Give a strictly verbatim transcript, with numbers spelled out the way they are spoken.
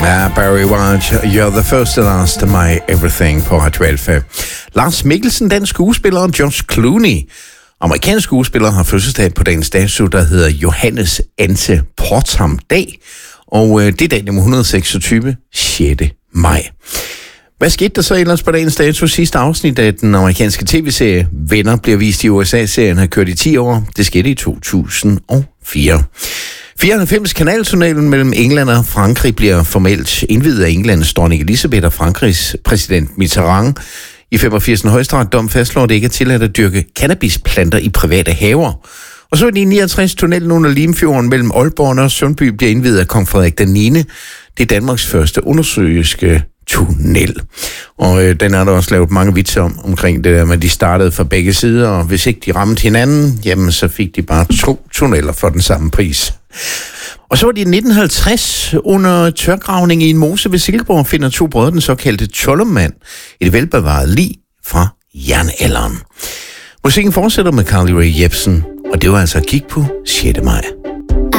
Ja, Barry White, You're the First and Last of My Everything på Radio Alfa. Lars Mikkelsen, den skuespiller, og George Clooney, amerikansk skuespiller, har fødselsdag på dagens dato, der hedder Johannes Ante Portham Dag. Og øh, det er dag nummer et hundrede og seksogtyve, sjette maj. Hvad skete der så ellers på dagens dato? Sidste afsnit af den amerikanske tv-serie Venner bliver vist i U S A. Serien har kørt i ti år. Det skete i to tusind og fire. fireoghalvfems kanaltunnelen mellem England og Frankrig bliver formelt indviet af Englands dronning Elisabeth og Frankrigs præsident Mitterrand. I femogfirs højesteretsdom fastslår det ikke er tilladt at dyrke cannabisplanter i private haver. Og så er det i niogtres tunnelen under Limfjorden mellem Aalborg og Sundby bliver indviet af kong Frederik den niende. Det er Danmarks første undersøiske tunnel. Og øh, den er der også lavet mange vitser om, omkring det der med, de startede fra begge sider, og hvis ikke de ramte hinanden, jamen så fik de bare to tunneller for den samme pris. Og så var det i nitten halvtreds under tørgravning i en mose ved Silkeborg, finder to brødre den såkaldte Tollemand, et velbevaret lig fra jernalderen. Musikken fortsætter med Carly Rae Jepsen, og det var altså at kigge på sjette maj.